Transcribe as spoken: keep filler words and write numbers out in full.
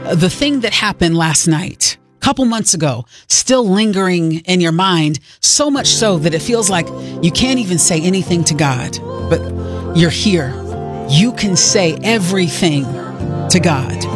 the thing that happened last night, a couple months ago, still lingering in your mind, so much so that it feels like you can't even say anything to God, but you're here. You can say everything to God.